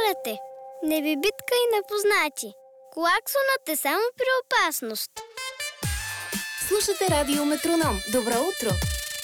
пролете. Не би битка и непознати. Клаксонът е само при опасност. Слушате радио Метроном. Добро утро!